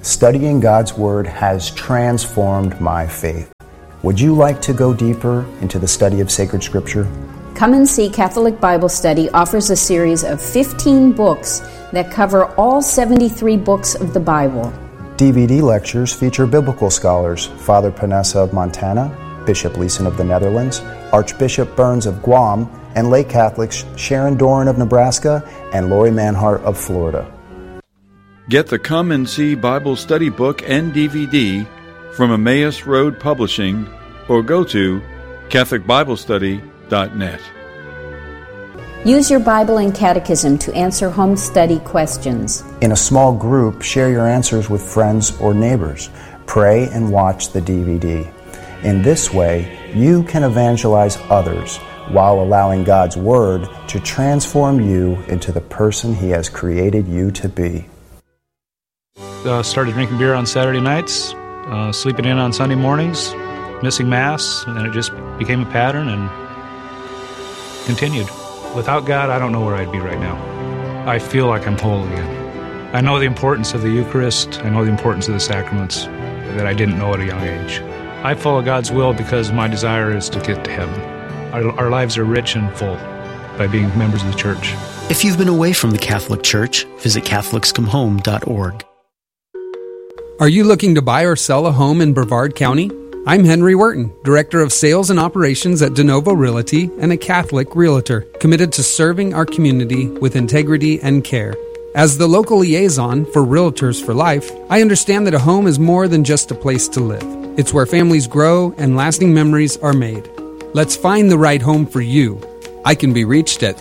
Studying God's Word has transformed my faith. Would you like to go deeper into the study of sacred Scripture? Come and See Catholic Bible Study offers a series of 15 books that cover all 73 books of the Bible. DVD lectures feature biblical scholars Father Panessa of Montana, Bishop Leeson of the Netherlands, Archbishop Burns of Guam, and lay Catholics Sharon Doran of Nebraska and Lori Manhart of Florida. Get the Come and See Bible Study book and DVD from Emmaus Road Publishing or go to CatholicBibleStudy.net. Use your Bible and Catechism to answer home study questions. In a small group, share your answers with friends or neighbors. Pray and watch the DVD. In this way, you can evangelize others while allowing God's Word to transform you into the person He has created you to be. Started drinking beer on Saturday nights, sleeping in on Sunday mornings, missing Mass, and then it just became a pattern and continued. Without God, I don't know where I'd be right now. I feel like I'm whole again. I know the importance of the Eucharist. I know the importance of the sacraments that I didn't know at a young age. I follow God's will because my desire is to get to heaven. Our lives are rich and full by being members of the Church. If you've been away from the Catholic Church, visit CatholicsComeHome.org. Are you looking to buy or sell a home in Brevard County? I'm Henry Wharton, Director of Sales and Operations at DeNovo Realty and a Catholic Realtor, committed to serving our community with integrity and care. As the local liaison for Realtors for Life, I understand that a home is more than just a place to live. It's where families grow and lasting memories are made. Let's find the right home for you. I can be reached at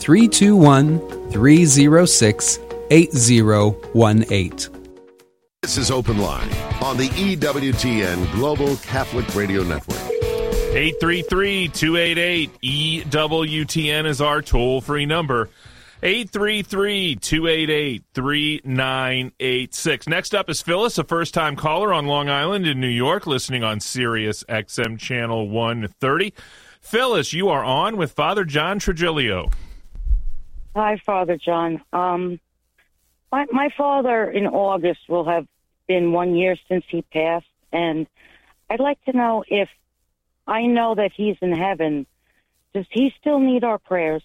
321-306-8018. This is Open Line on the EWTN Global Catholic Radio Network. 833-288-EWTN is our toll-free number. 833-288-3986. Next up is Phyllis, a first-time caller on Long Island in New York, listening on Sirius XM Channel 130. Phyllis, you are on with Father John Trigilio. Hi, Father John. My father in August will have been 1 year since he passed, and I'd like to know if I know that he's in heaven, does he still need our prayers?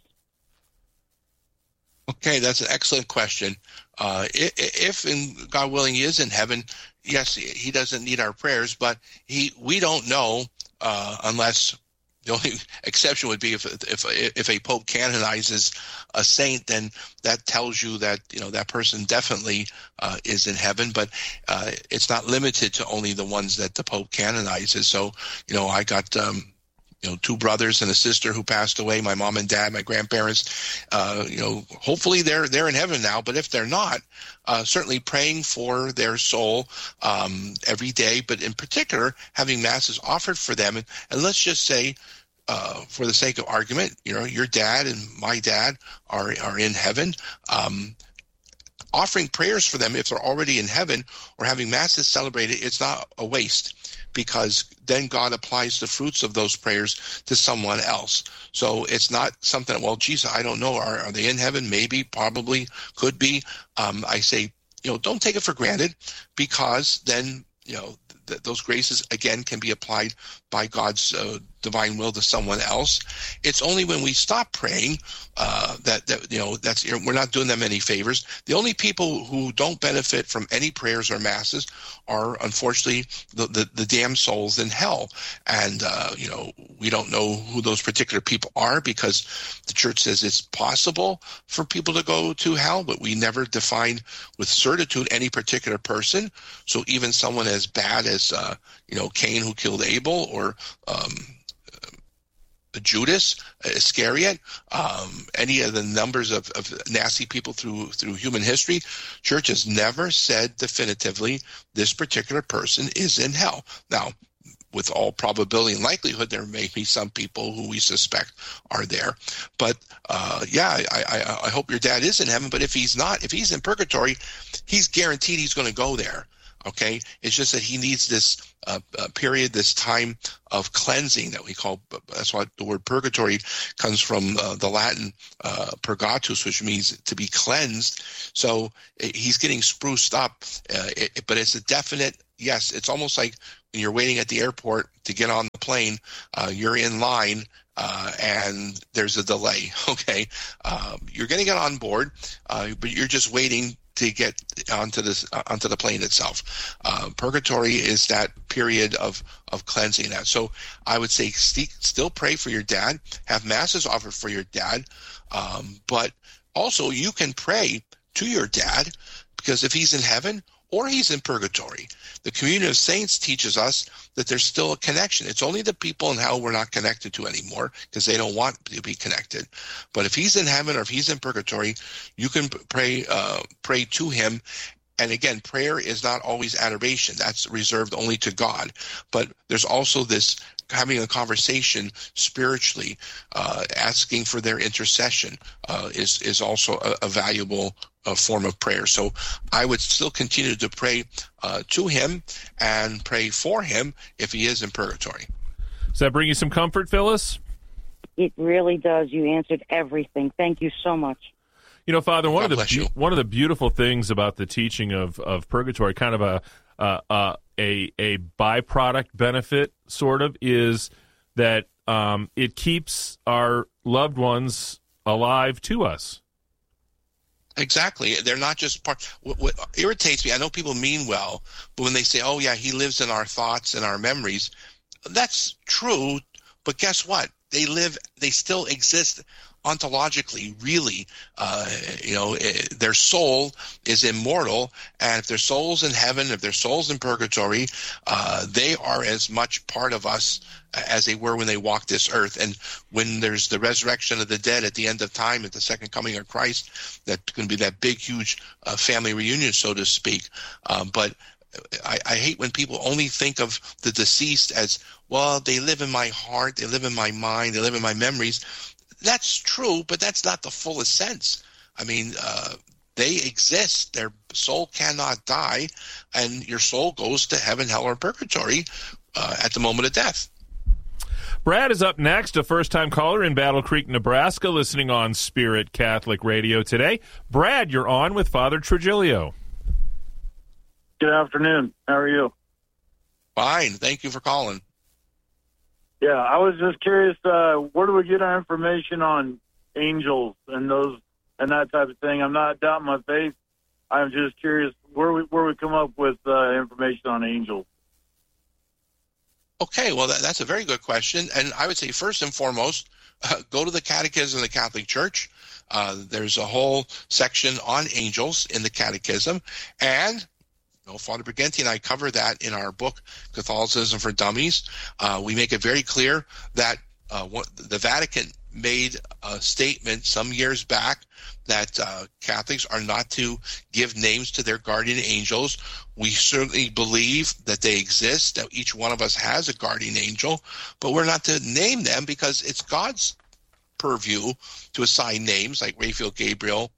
Okay, that's an excellent question. If, God willing, he is in heaven, yes, he doesn't need our prayers, but we don't know unless the only exception would be if a pope canonizes a saint, then that tells you that that person definitely is in heaven. But it's not limited to only the ones that the pope canonizes. So I got two brothers and a sister who passed away. My mom and dad, my grandparents. Hopefully they're in heaven now. But if they're not, certainly praying for their soul every day. But in particular, having masses offered for them. And let's just say, for the sake of argument, your dad and my dad are in heaven. Offering prayers for them if they're already in heaven or having masses celebrated, it's not a waste, because then God applies the fruits of those prayers to someone else. So it's not something, well, Jesus, I don't know, are they in heaven? Maybe, probably, could be. I say, don't take it for granted, because then, those graces, again, can be applied by God's divine will to someone else. It's only when we stop praying that's we're not doing them any favors. The only people who don't benefit from any prayers or masses are, unfortunately, the damned souls in hell. And we don't know who those particular people are, because the Church says it's possible for people to go to hell, but we never define with certitude any particular person. So even someone as bad as Cain, who killed Abel, or Judas Iscariot, any of the numbers of nasty people through human history, Church has never said definitively this particular person is in hell. Now, with all probability and likelihood, there may be some people who we suspect are there. But I hope your dad is in heaven. But if he's not, if he's in purgatory, he's guaranteed he's going to go there. Okay, it's just that he needs this period, this time of cleansing that we call. That's why the word purgatory comes from the Latin purgatus, which means to be cleansed. So he's getting spruced up, but it's a definite yes. It's almost like when you're waiting at the airport to get on the plane, you're in line. And there's a delay. Okay, you're going to get on board, but you're just waiting to get onto the plane itself. Purgatory is that period of cleansing that. So I would say still pray for your dad, have masses offered for your dad, but also you can pray to your dad, because if he's in heaven or he's in purgatory, the communion of saints teaches us that there's still a connection. It's only the people in hell we're not connected to anymore because they don't want to be connected. But if he's in heaven or if he's in purgatory, you can pray to him. And again, prayer is not always adoration. That's reserved only to God. But there's also this having a conversation spiritually, asking for their intercession is also a valuable form of prayer. So I would still continue to pray to him and pray for him if he is in purgatory. Does that bring you some comfort, Phyllis? It really does. You answered everything. Thank you so much. You know, Father, one of the beautiful things about the teaching of purgatory, kind of a byproduct benefit, sort of, is that it keeps our loved ones alive to us. Exactly. They're not just part. What irritates me, I know people mean well, but when they say, oh, yeah, he lives in our thoughts and our memories, that's true. But guess what? They still exist ontologically, really. Their soul is immortal, and if their soul's in heaven, if their soul's in purgatory, they are as much part of us as they were when they walked this earth. And when there's the resurrection of the dead at the end of time, at the second coming of Christ, that's going to be that big, huge family reunion, so to speak. But I hate when people only think of the deceased as, well, they live in my heart, they live in my mind, they live in my memories. That's true, but that's not the fullest sense. I mean, they exist. Their soul cannot die, and your soul goes to heaven, hell, or purgatory at the moment of death. Brad is up next, a first-time caller in Battle Creek, Nebraska, listening on Spirit Catholic Radio today. Brad, you're on with Father Trigilio. Good afternoon. How are you? Fine. Thank you for calling. Yeah, I was just curious, where do we get our information on angels and that type of thing? I'm not doubting my faith. I'm just curious where we come up with information on angels. Okay, well, that's a very good question. And I would say first and foremost, go to the Catechism of the Catholic Church. There's a whole section on angels in the Catechism. And Father Briganti and I cover that in our book, Catholicism for Dummies. We make it very clear that the Vatican made a statement some years back that Catholics are not to give names to their guardian angels. We certainly believe that they exist, that each one of us has a guardian angel, but we're not to name them because it's God's purview to assign names like Raphael, Gabriel,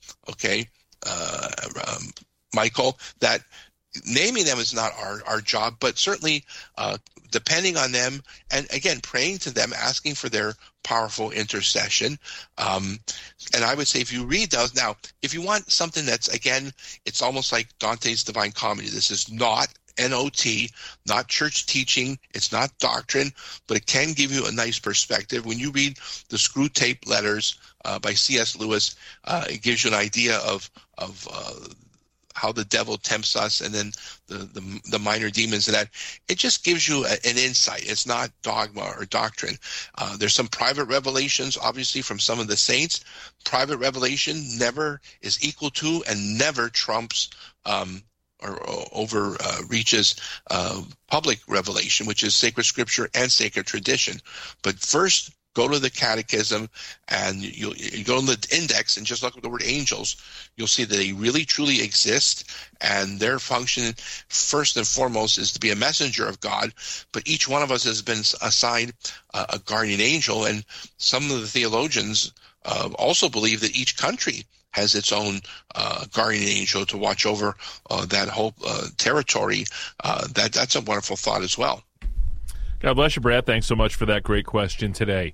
Michael, that naming them is not our job, but certainly depending on them and, again, praying to them, asking for their powerful intercession. And I would say if you read those, now, if you want something that's, again, it's almost like Dante's Divine Comedy. This is not NOT, not church teaching. It's not doctrine, but it can give you a nice perspective. When you read the Screw Tape Letters by C.S. Lewis, it gives you an idea of how the devil tempts us, and then the minor demons and that. It just gives you an insight. It's not dogma or doctrine. There's some private revelations, obviously, from some of the saints. Private revelation never is equal to and never trumps or overreaches public revelation, which is sacred scripture and sacred tradition. But first, go to the Catechism, and you go to the index and just look at the word angels. You'll see that they really, truly exist, and their function, first and foremost, is to be a messenger of God. But each one of us has been assigned a guardian angel, and some of the theologians also believe that each country has its own guardian angel to watch over that whole territory. That's a wonderful thought as well. God bless you, Brad. Thanks so much for that great question today.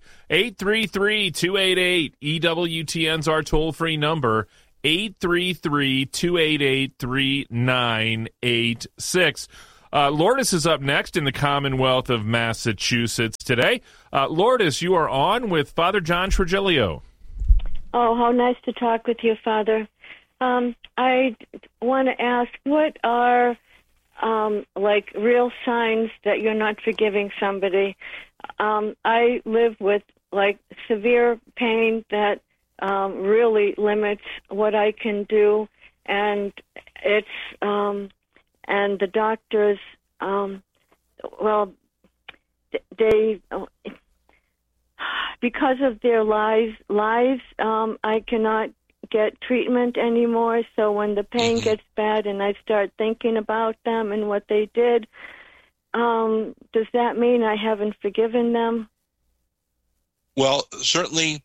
833-288-EWTN's our toll-free number, 833-288-3986. Lourdes is up next in the Commonwealth of Massachusetts today. Lourdes, you are on with Father John Trigilio. Oh, how nice to talk with you, Father. I want to ask, what are like real signs that you're not forgiving somebody? I live with like severe pain that really limits what I can do, and it's and the doctors, they because of their lies, I cannot get treatment anymore. So when the pain gets bad and I start thinking about them and what they did, does that mean I haven't forgiven them? Well, certainly,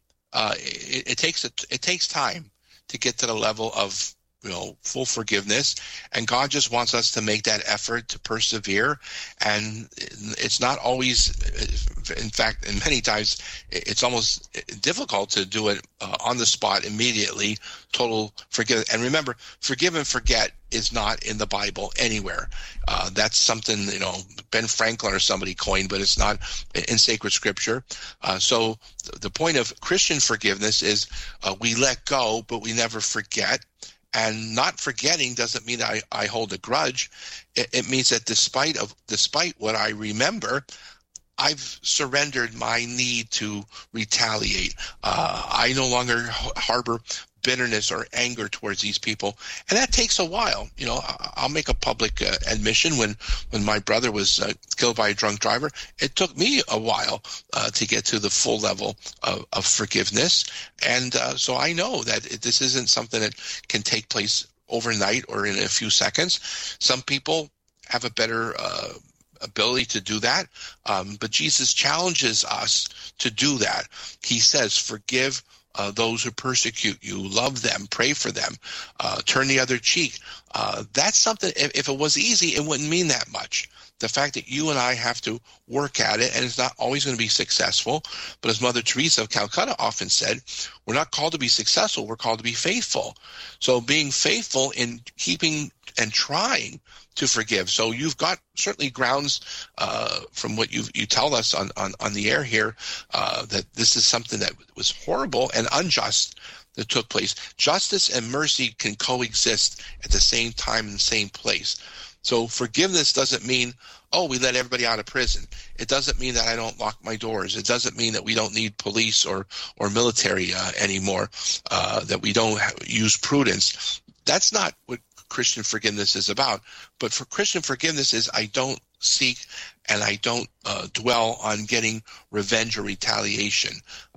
it takes time to get to the level of full forgiveness, and God just wants us to make that effort to persevere. And it's not always, in fact, and many times, it's almost difficult to do it on the spot immediately. Total forgiveness. And remember, forgive and forget is not in the Bible anywhere. That's something Ben Franklin or somebody coined, but it's not in sacred scripture. So the point of Christian forgiveness is we let go, but we never forget. And not forgetting doesn't mean I hold a grudge. It means that despite what I remember, I've surrendered my need to retaliate. I no longer harbor bitterness or anger towards these people, and that takes a while. I'll make a public admission. When my brother was killed by a drunk driver, it took me a while to get to the full level of forgiveness, and so I know that this isn't something that can take place overnight or in a few seconds. Some people have a better ability to do that, but Jesus challenges us to do that. He says, forgive those who persecute you, love them, pray for them, turn the other cheek. That's something, if it was easy, it wouldn't mean that much. The fact that you and I have to work at it, and it's not always going to be successful, but as Mother Teresa of Calcutta often said, we're not called to be successful, we're called to be faithful. So being faithful in keeping and trying to forgive. So you've got certainly grounds from what you tell us on the air here that this is something that was horrible and unjust that took place. Justice and mercy can coexist at the same time in the same place. So forgiveness doesn't mean, we let everybody out of prison. It doesn't mean that I don't lock my doors. It doesn't mean that we don't need police or military anymore, that we don't use prudence. That's not what Christian forgiveness is about. But for Christian forgiveness is I don't seek and I don't dwell on getting revenge or retaliation.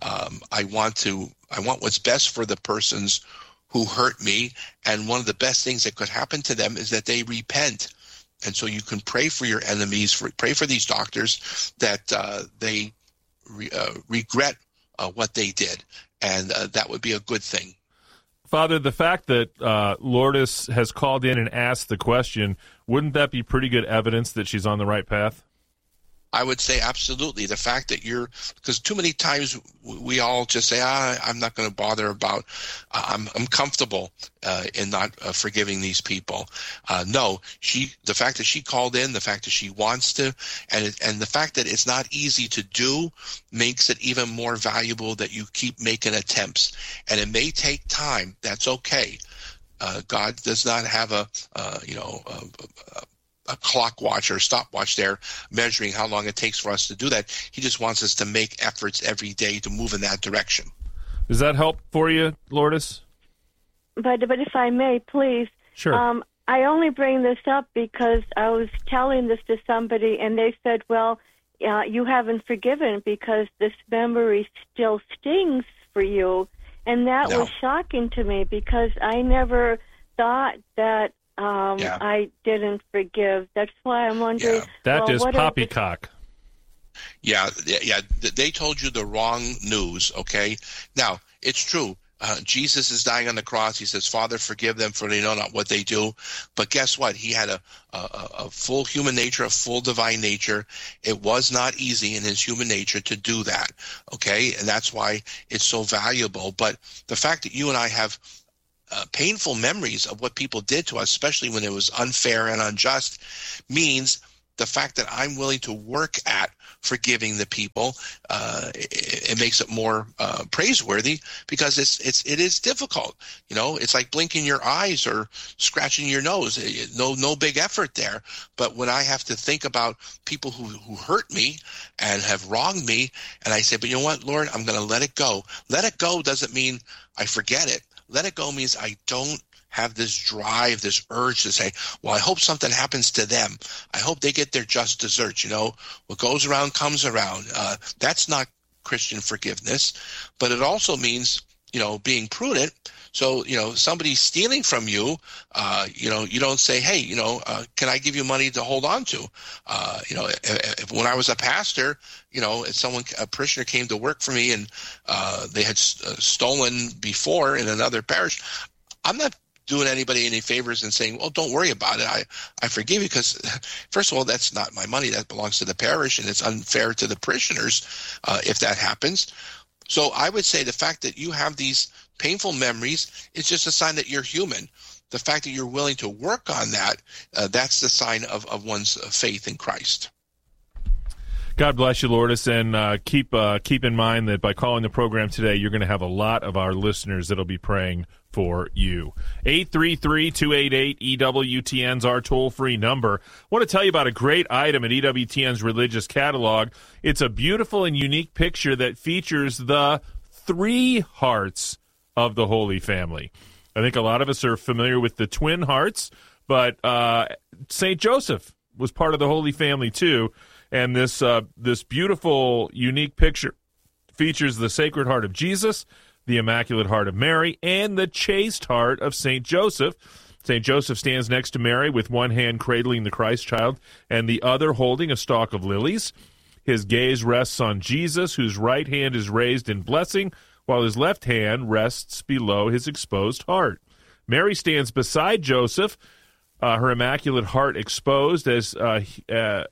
I want what's best for the persons who hurt me, and one of the best things that could happen to them is that they repent. And so you can pray for your enemies, pray for these doctors that they regret what they did, and that would be a good thing. Father, the fact that Lourdes has called in and asked the question, wouldn't that be pretty good evidence that she's on the right path? I would say absolutely. The fact that because too many times we all just say, I'm not going to bother about, I'm comfortable in not forgiving these people. No, the fact that she called in, the fact that she wants to, and the fact that it's not easy to do makes it even more valuable that you keep making attempts. And it may take time. That's okay. God does not have a clock watch or stopwatch there measuring how long it takes for us to do that. He just wants us to make efforts every day to move in that direction. Does that help for you, Lourdes? But if I may, please. Sure. I only bring this up because I was telling this to somebody, and they said, well, you haven't forgiven because this memory still stings for you. And that was shocking to me because I never thought that I didn't forgive. That's why I'm wondering. That is poppycock. Yeah. They told you the wrong news, okay? Now, it's true. Jesus is dying on the cross. He says, Father, forgive them, for they know not what they do. But guess what? He had a full human nature, a full divine nature. It was not easy in his human nature to do that, okay? And that's why it's so valuable. But the fact that you and I have painful memories of what people did to us, especially when it was unfair and unjust, means the fact that I'm willing to work at forgiving the people, it makes it more praiseworthy, because it is difficult. You know, it's like blinking your eyes or scratching your nose. No big effort there. But when I have to think about people who hurt me and have wronged me, and I say, but you know what, Lord, I'm going to let it go. Let it go doesn't mean I forget it. Let it go means I don't have this drive, this urge to say, well, I hope something happens to them. I hope they get their just desserts. You know, what goes around comes around. That's not Christian forgiveness. But it also means, you know, being prudent. So, you know, somebody's stealing from you, you know, you don't say, hey, you know, can I give you money to hold on to? You know, if when I was a pastor, you know, if a parishioner came to work for me and they had stolen before in another parish, I'm not doing anybody any favors and saying, well, don't worry about it. I forgive you, because, first of all, that's not my money. That belongs to the parish, and it's unfair to the parishioners if that happens. So I would say the fact that you have these painful memories is just a sign that you're human. The fact that you're willing to work on that, that's the sign of one's faith in Christ. God bless you, Lourdes, and keep in mind that by calling the program today, you're going to have a lot of our listeners that'll be praying for you. 833-288-EWTN's our toll-free number. I want to tell you about a great item at EWTN's religious catalog. It's a beautiful and unique picture that features the 3 hearts of the Holy Family. I think a lot of us are familiar with the twin hearts, but St. Joseph was part of the Holy Family too. And this beautiful, unique picture features the Sacred Heart of Jesus, the Immaculate Heart of Mary, and the Chaste Heart of St. Joseph. St. Joseph stands next to Mary with one hand cradling the Christ child and the other holding a stalk of lilies. His gaze rests on Jesus, whose right hand is raised in blessing, while his left hand rests below his exposed heart. Mary stands beside Joseph, her Immaculate Heart exposed as her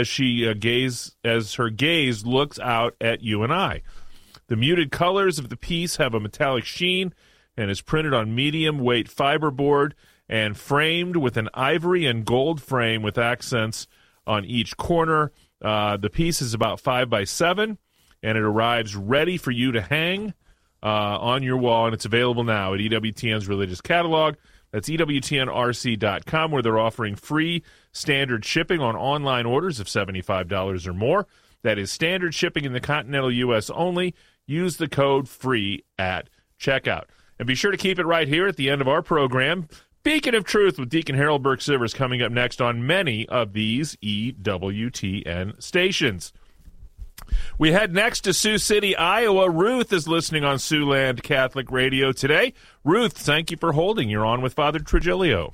gaze looks out at you and I. The muted colors of the piece have a metallic sheen and is printed on medium weight fiberboard and framed with an ivory and gold frame with accents on each corner. The piece is about 5 by 7, and it arrives ready for you to hang on your wall, and it's available now at EWTN's religious catalog. That's EWTNRC.com, where they're offering free standard shipping on online orders of $75 or more. That is standard shipping in the continental U.S. only. Use the code FREE at checkout. And be sure to keep it right here at the end of our program. Beacon of Truth with Deacon Harold Burke-Sivers coming up next on many of these EWTN stations. We head next to Sioux City, Iowa. Ruth is listening on Siouxland Catholic Radio today. Ruth, thank you for holding. You're on with Father Trigilio.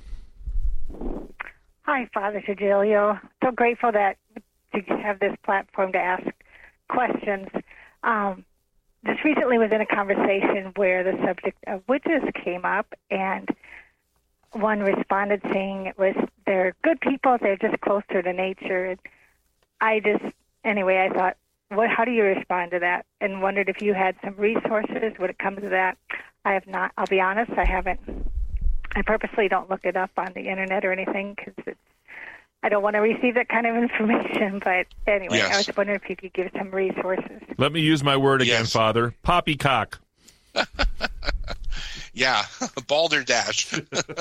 Hi, Father Trigilio. So grateful to have this platform to ask questions. Just recently was in a conversation where the subject of witches came up, and one responded saying they're good people, they're just closer to nature. I thought, how do you respond to that? And wondered if you had some resources when it comes to that. I have not. I'll be honest, I haven't. I purposely don't look it up on the internet or anything because I don't want to receive that kind of information. But anyway, yes. I was wondering if you could give some resources. Let me use my word again, Father. Poppycock. Yeah, balderdash.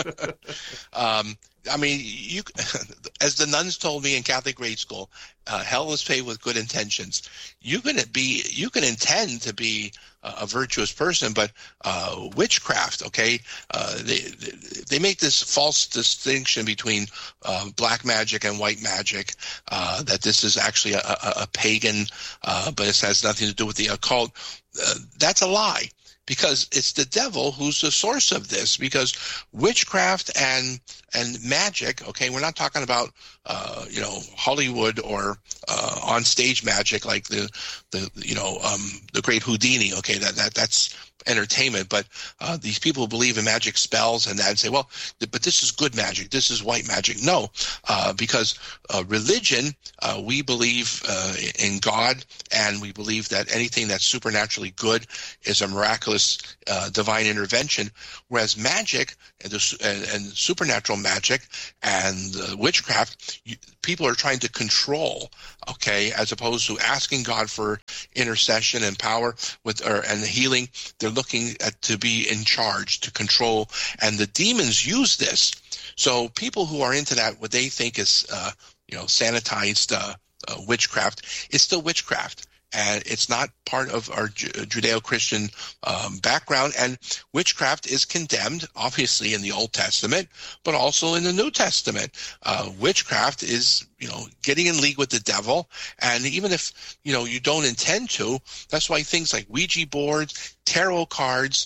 I mean, as the nuns told me in Catholic grade school, hell is paved with good intentions. You can intend to be a virtuous person, but witchcraft, okay? They make this false distinction between black magic and white magic, that this is actually a pagan, but it has nothing to do with the occult. That's a lie. Because it's the devil who's the source of this. Because witchcraft and magic, okay, we're not talking about Hollywood or on stage magic like the great Houdini, okay, that's entertainment, but these people who believe in magic spells and that and say, well, but this is good magic, this is white magic. No, because religion, we believe in God, and we believe that anything that's supernaturally good is a miraculous divine intervention, whereas magic and supernatural magic and witchcraft, people are trying to control, okay, as opposed to asking God for intercession and power and healing. They're looking to be in charge, to control, and the demons use this. So people who are into that, what they think is sanitized witchcraft, is still witchcraft. And it's not part of our Judeo-Christian background. And witchcraft is condemned, obviously, in the Old Testament, but also in the New Testament. Witchcraft is, getting in league with the devil. And even if, you don't intend to, that's why things like Ouija boards, tarot cards,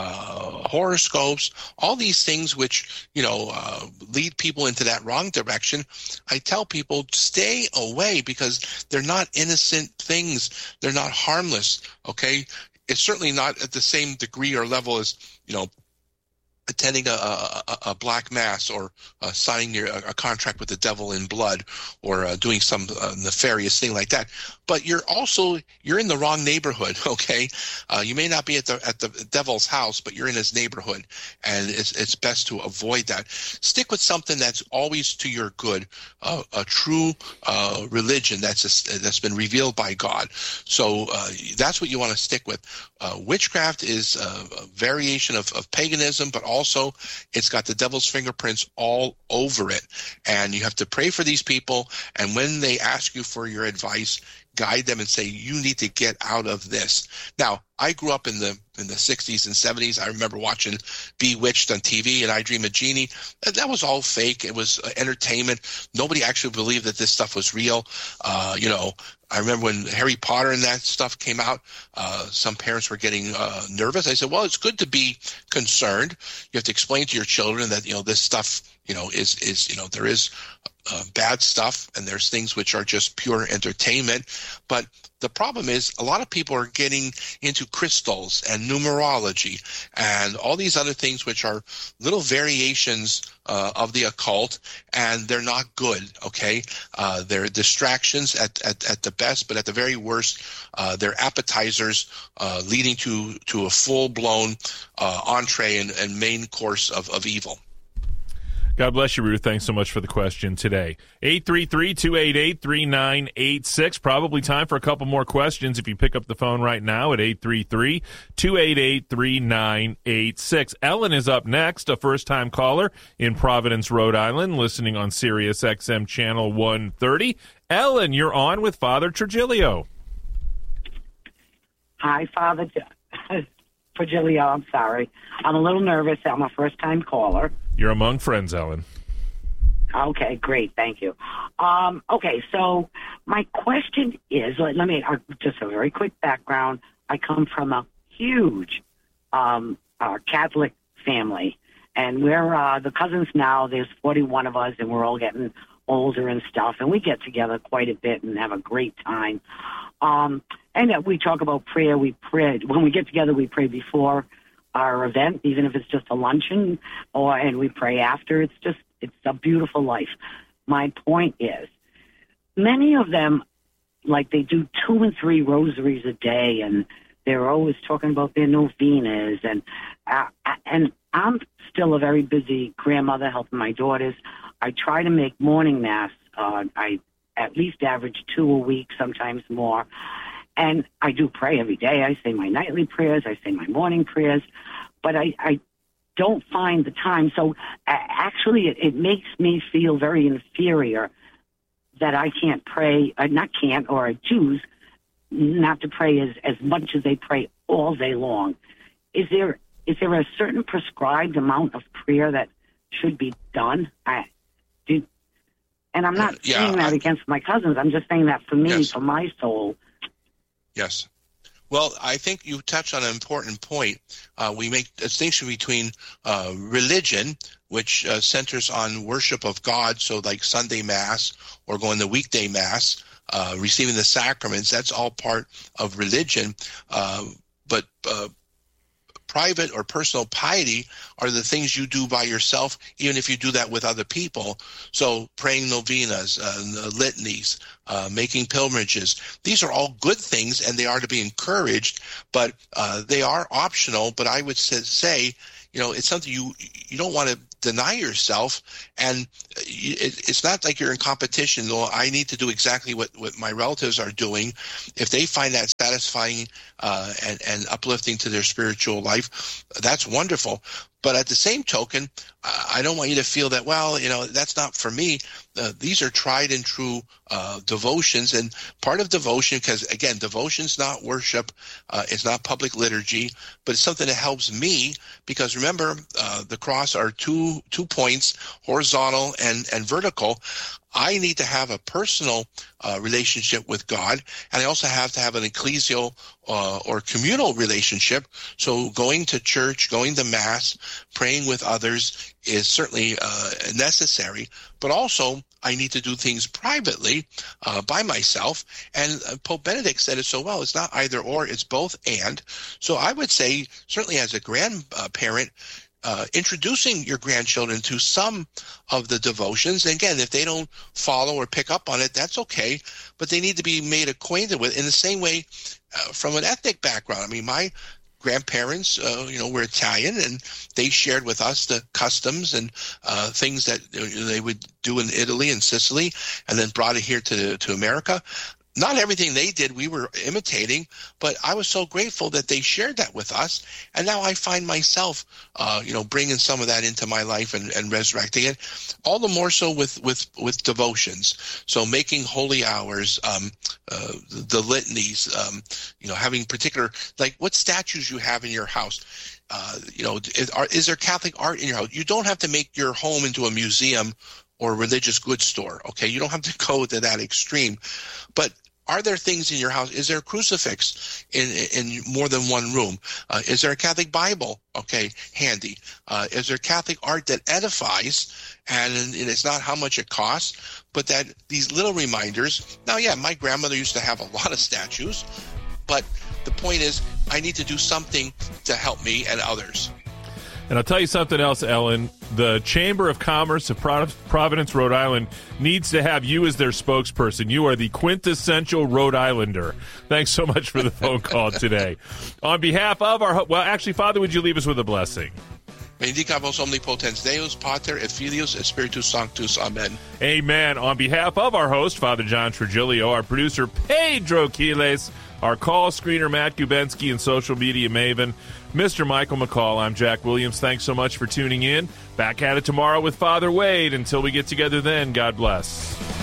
horoscopes, all these things which, lead people into that wrong direction, I tell people stay away, because they're not innocent things. They're not harmless, okay? It's certainly not at the same degree or level as, attending a black mass or signing a contract with the devil in blood or doing some nefarious thing like that. But you're in the wrong neighborhood, okay? You may not be at the devil's house, but you're in his neighborhood, and it's best to avoid that. Stick with something that's always to your good, a true religion that's been revealed by God. So that's what you want to stick with. Witchcraft is a variation of paganism, but also it's got the devil's fingerprints all over it. And you have to pray for these people, and when they ask you for your advice, guide them and say, you need to get out of this. Now, I grew up in the 60s and 70s. I remember watching Bewitched on TV and I Dream of Jeannie. That was all fake. It was entertainment. Nobody actually believed that this stuff was real. I remember when Harry Potter and that stuff came out, some parents were getting nervous. I said, well, it's good to be concerned. You have to explain to your children that, this stuff, is there is bad stuff, and there's things which are just pure entertainment. But the problem is a lot of people are getting into crystals and numerology and all these other things which are little variations of the occult, and they're not good, okay? They're distractions at the best, but at the very worst, they're appetizers leading to a full-blown entree and main course of evil. God bless you, Ruth. Thanks so much for the question today. 833-288-3986. Probably time for a couple more questions if you pick up the phone right now at 833-288-3986. Ellen is up next, a first-time caller in Providence, Rhode Island, listening on Sirius XM Channel 130. Ellen, you're on with Father Trigilio. Hi, Father Trigilio. I'm sorry. I'm a little nervous. I'm a first-time caller. You're among friends, Ellen. Okay, great. Thank you. Okay, so my question is, let me just a very quick background. I come from a huge Catholic family, and we're the cousins now. There's 41 of us, and we're all getting older and stuff, and we get together quite a bit and have a great time. And we talk about prayer. We pray. When we get together, we pray before our event, even if it's just a luncheon, and we pray after. It's a beautiful life. My point is, many of them, like, they do 2 and 3 rosaries a day, and they're always talking about their novenas, and I'm still a very busy grandmother helping my daughters. I try to make morning mass. I at least average 2 a week, sometimes more. And I do pray every day. I say my nightly prayers. I say my morning prayers. But I don't find the time. So actually, it makes me feel very inferior that I can't pray, or I choose not to pray as much as they pray all day long. Is there a certain prescribed amount of prayer that should be done? And I'm not saying that against my cousins. I'm just saying that for me, yes, for my soul. Yes. Well, I think you touched on an important point. We make a distinction between religion, which centers on worship of God, so like Sunday Mass or going to weekday Mass, receiving the sacraments, that's all part of religion. But private or personal piety are the things you do by yourself, even if you do that with other people. So praying novenas, litanies, making pilgrimages. These are all good things, and they are to be encouraged, but they are optional. But I would say, it's something you don't want to deny yourself, and it's not like you're in competition. Well, I need to do exactly what my relatives are doing. If they find that satisfying and uplifting to their spiritual life, that's wonderful. But at the same token, I don't want you to feel that, that's not for me. These are tried and true devotions, and part of devotion, because again, devotion's not worship, it's not public liturgy, but it's something that helps me, because remember, the cross are two points, horizontal and vertical. I need to have a personal relationship with God, and I also have to have an ecclesial or communal relationship. So going to church, going to Mass, praying with others is certainly necessary, but also I need to do things privately by myself. And Pope Benedict said it so well. It's not either or, it's both and. So I would say, certainly as a grandparent, introducing your grandchildren to some of the devotions. And again, if they don't follow or pick up on it, that's okay, but they need to be made acquainted with in the same way from an ethnic background. I mean, my grandparents, were Italian, and they shared with us the customs and things that they would do in Italy and Sicily, and then brought it here to America. Not everything they did we were imitating, but I was so grateful that they shared that with us. And now I find myself, bringing some of that into my life and resurrecting it. All the more so with devotions. So making holy hours, the litanies, having particular, like what statues you have in your house. Is there Catholic art in your house? You don't have to make your home into a museum or religious goods store, okay? You don't have to go to that extreme. But are there things in your house? Is there a crucifix in more than one room? Is there a Catholic Bible, handy? Is there Catholic art that edifies? And it's not how much it costs, but that these little reminders. Now, yeah, my grandmother used to have a lot of statues, but the point is I need to do something to help me and others. And I'll tell you something else, Ellen. The Chamber of Commerce of Providence, Rhode Island needs to have you as their spokesperson. You are the quintessential Rhode Islander. Thanks so much for the phone call today. On behalf of Father, would you leave us with a blessing? Benedicat vos omnipotens Deus, Pater et Filius et Spiritus Sanctus. Amen. Amen. On behalf of our host, Father John Trigilio, our producer, Pedro Quiles, our call screener, Matt Gubensky, and social media maven, Mr. Michael McCall, I'm Jack Williams. Thanks so much for tuning in. Back at it tomorrow with Father Wade. Until we get together then, God bless.